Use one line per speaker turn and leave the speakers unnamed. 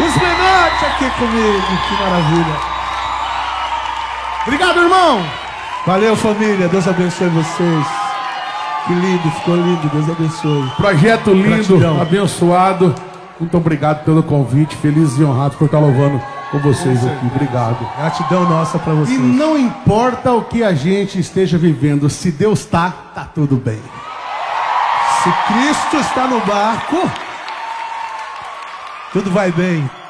Os menores aqui comigo, que maravilha.
Obrigado, irmão.
Valeu, família, Deus abençoe vocês. Que lindo, ficou lindo, Deus abençoe.
Projeto lindo,
Gratidão.
abençoado. Muito obrigado pelo convite, feliz e honrado por estar louvando com vocês aqui. Obrigado.
Gratidão nossa pra vocês.
E não importa o que a gente esteja vivendo, se Deus tá tudo bem.
Se Cristo está no barco, tudo vai bem.